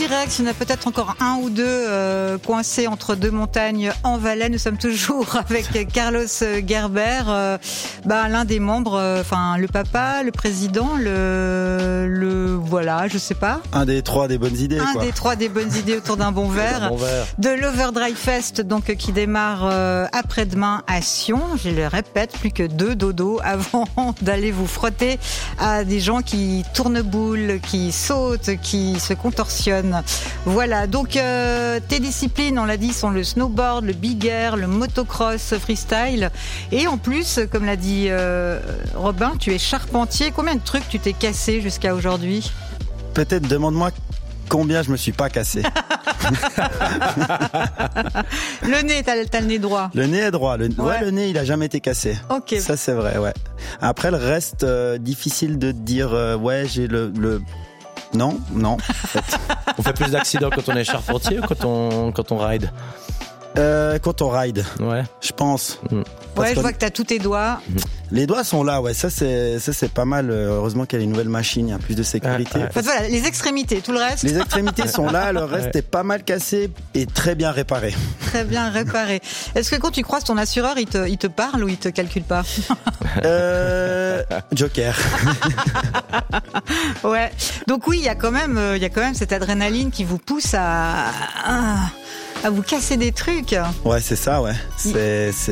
T-Rex, il y en a peut-être encore un ou deux coincés entre deux montagnes en Valais. Nous sommes toujours avec Carlos Gerber, l'un des membres, le papa, le président, voilà, je sais pas. Un des trois des bonnes idées. Un des trois des bonnes idées autour d'un bon verre. De l'Overdrive Fest, donc qui démarre après-demain à Sion. Je le répète, plus que 2 dodos avant d'aller vous frotter à des gens qui tournent boule, qui sautent, qui se contorsionnent. Voilà, donc tes disciplines, on l'a dit, sont le snowboard, le big air, le motocross freestyle. Et en plus, comme l'a dit Robin, tu es charpentier. Combien de trucs tu t'es cassé jusqu'à aujourd'hui ? Peut-être demande-moi combien je me suis pas cassé. Le nez, t'as le nez droit. Le nez est droit. Le nez, il a jamais été cassé. Ok. Ça, c'est vrai, ouais. Après, le reste, difficile de dire, j'ai le... Non, en fait. On fait plus d'accidents quand on est charpentier ou quand on ride? Quand on ride. Ouais. Je pense. Ouais, je vois que t'as tous tes doigts. Les doigts sont là, ouais. Ça c'est pas mal. Heureusement qu'il y a une nouvelle machine, il y a plus de sécurité. En fait, voilà, les extrémités, tout le reste. Les extrémités sont là, le reste est pas mal cassé et très bien réparé. Très bien réparé. Est-ce que quand tu croises ton assureur, il te parle ou il te calcule pas? Joker. Ouais. Donc oui, il y a quand même cette adrénaline qui vous pousse à vous casser des trucs. Ouais, c'est ça, ouais. C'est